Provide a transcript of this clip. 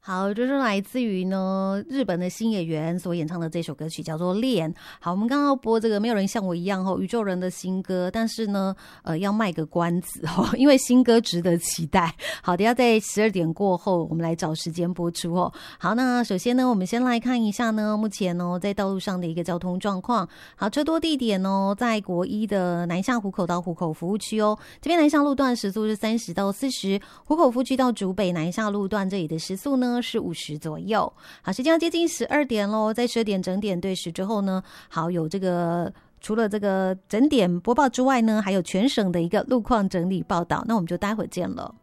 好，就是来自于呢日本的新演员所演唱的这首歌曲叫做《恋》。好，我们刚刚要播这个没有人像我一样宇宙人的新歌，但是呢要卖个关子因为新歌值得期待。好，等一下在12点过后我们来找时间播出好，那首先呢我们先来看一下呢目前在道路上的一个交通状况。好，车多地点在国一的南下湖口到湖口服务区这边南下路段时速是30到40，湖口服务区到竹北南下路段这里的时速呢是50左右。好，时间要接近12点咯，在12点整点对时之后呢，好，有这个除了这个整点播报之外呢，还有全省的一个路况整理报道，那我们就待会儿见了。